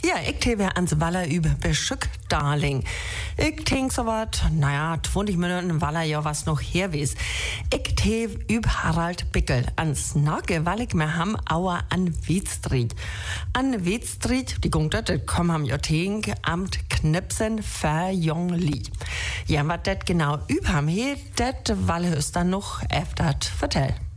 Ja, ich tebe ans Waller über Beschück Darling. Ich denk so wat, 20 Minuten Waller ja was noch her wies. Ich tebe über Harald Bickel ans Nacke, weil ich mir ham Auer an Wiedstreet. An Wiedstreet, die Gunter, das kommen am Jotink, amt Knipsen verjongli. Ja, wat das genau überham he, das will ich dann noch öfter vertell.